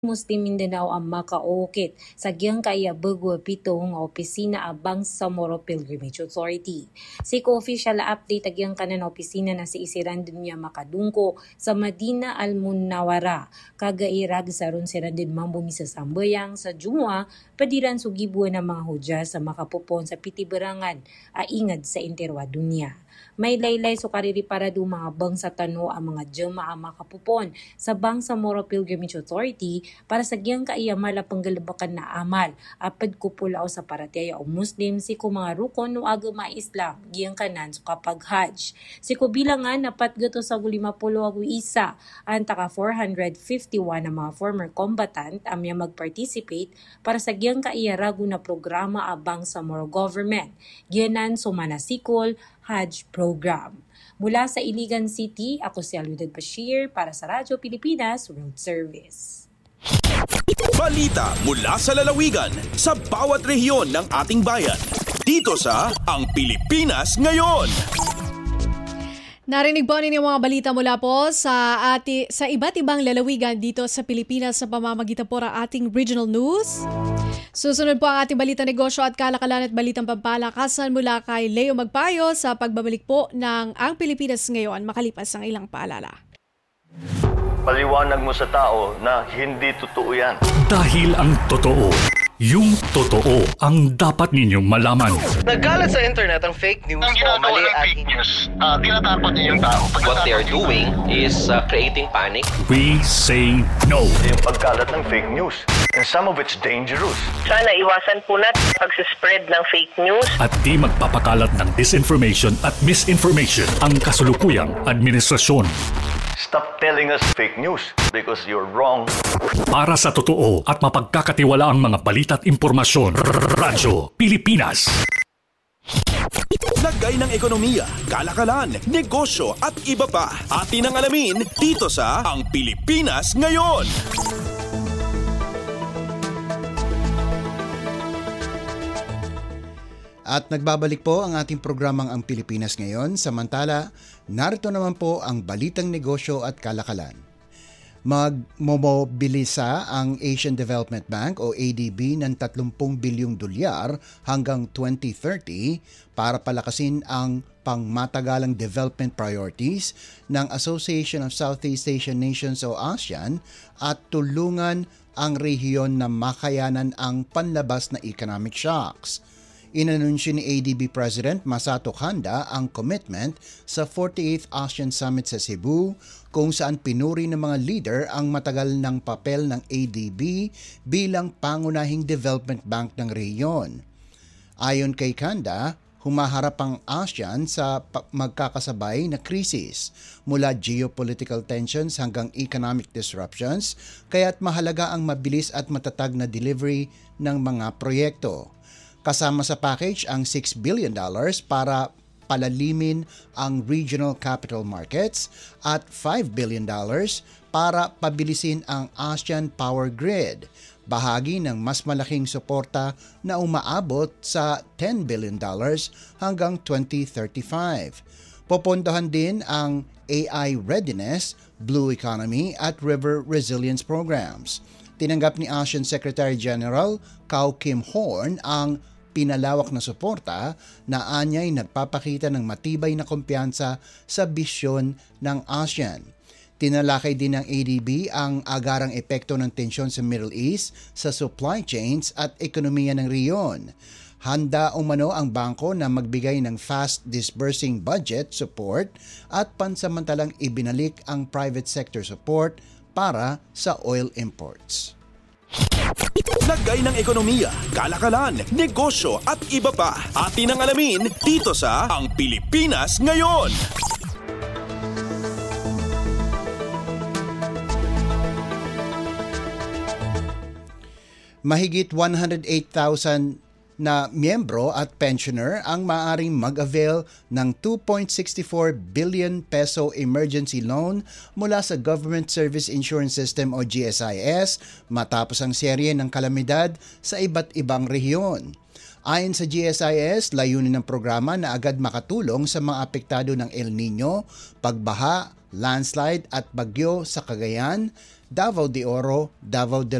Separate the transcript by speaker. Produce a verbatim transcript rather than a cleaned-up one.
Speaker 1: Muslim Mindanao ang makaukit sa giyang kaya bagwa pito nga opisina abang sa Moro Pilgrimage Authority. Si ko-official update agyang kanan opisina na si isiran din niya makadungko sa Madina Al-Munawara. Kagairag sa ron siran din mambumi sa Sambayang sa Jumua, padiran sugibuan ng mga hudya sa makapupon sa Pitiberangan, aingad sa interwa dunya. May laylay so kariri para do mga bang sa tano ang mga jama ang makapupon sa bang sa Moro Pilgrimage Authority para sa giyang kaiyamala panggalabakan na amal apad kupulaw sa parataya o Muslim si ko mga rukon no agama Islam giyang kanan so kapag Hajj. Si ko bilangan napat gato sa lima puluh agu isa ang taka four hundred fifty-one na mga former combatant amya mag-participate para sa giyang kaiyarago na programa abang sa Moro government. Giyanan so manasikol Hajj program. Mula sa Iligan City, ako si Aludad Bashir para sa Radyo Pilipinas World Service.
Speaker 2: Balita mula sa lalawigan sa bawat rehiyon ng ating bayan. Dito sa Ang Pilipinas Ngayon.
Speaker 3: Narinig po ninyo mga balita mula po sa, ati, sa iba't ibang lalawigan dito sa Pilipinas sa pamamagitan po ng ating regional news. Susunod po ang ating balita negosyo at kalakalan at balitang pampalakasan mula kay Leo Magpayo sa pagbabalik po ng Ang Pilipinas Ngayon makalipas ang ilang paalala.
Speaker 4: Paliwanag mo sa tao na hindi totoo yan.
Speaker 5: Dahil ang totoo, yung totoo ang dapat ninyong malaman.
Speaker 6: Nagkalat sa internet ang fake news
Speaker 7: ang
Speaker 6: o mali
Speaker 7: at fake news, uh, tinatakot niyo yung tao.
Speaker 8: What they are doing is uh, creating panic.
Speaker 5: We say no.
Speaker 4: Yung pagkalat ng fake news. And some of it's dangerous.
Speaker 9: Sana iwasan po natin pag-spread ng fake news.
Speaker 5: At di magpapakalat ng disinformation at misinformation ang kasulukuyang administrasyon.
Speaker 4: Stop telling us fake news because you're wrong.
Speaker 5: Para sa totoo at mapagkakatiwalaang mga balita at impormasyon, Radyo Pilipinas.
Speaker 2: Lagay ng ekonomiya, kalakalan, negosyo at iba pa. Atin ang alamin dito sa Ang Pilipinas Ngayon.
Speaker 10: At nagbabalik po ang ating programang Ang Pilipinas Ngayon. Samantala, narito naman po ang balitang negosyo at kalakalan. Magmomobilisa ang Asian Development Bank o A D B ng thirty bilyong dolyar hanggang twenty thirty para palakasin ang pangmatagalang development priorities ng Association of Southeast Asian Nations o ASEAN at tulungan ang rehiyon na makayanan ang panlabas na economic shocks. Inanunsyo ni A D B President Masato Kanda ang commitment sa forty-eighth ASEAN Summit sa Cebu kung saan pinuri ng mga leader ang matagal ng papel ng A D B bilang pangunahing development bank ng rehiyon. Ayon kay Kanda, humaharap ang ASEAN sa magkakasabay na krisis mula geopolitical tensions hanggang economic disruptions kaya't mahalaga ang mabilis at matatag na delivery ng mga proyekto. Kasama sa package ang six billion dollars para palalimin ang regional capital markets at five billion dollars para pabilisin ang ASEAN Power Grid, bahagi ng mas malaking suporta na umaabot sa ten billion dollars hanggang twenty thirty-five. Popondohan din ang A I readiness, blue economy at river resilience programs. Tinanggap ni ASEAN Secretary General Kao Kim Horn ang pinalawak na suporta na anyay nagpapakita ng matibay na kumpiyansa sa bisyon ng ASEAN. Tinalakay din ng A D B ang agarang epekto ng tensyon sa Middle East sa supply chains at ekonomiya ng riyon. Handa umano ang bangko na magbigay ng fast disbursing budget support at pansamantalang ibinalik ang private sector support para sa oil imports.
Speaker 2: Lagay ng ekonomiya, kalakalan, negosyo at iba pa. Atin ang alamin dito sa Ang Pilipinas Ngayon.
Speaker 10: Mahigit one hundred eight thousand na miyembro at pensioner ang maaaring mag-avail ng two point six four billion peso emergency loan mula sa Government Service Insurance System o G S I S matapos ang serye ng kalamidad sa iba't ibang rehiyon. Ayon sa G S I S, layunin ng programa na agad makatulong sa mga apektado ng El Nino, pagbaha, landslide at bagyo sa Cagayan, Davao de Oro, Davao del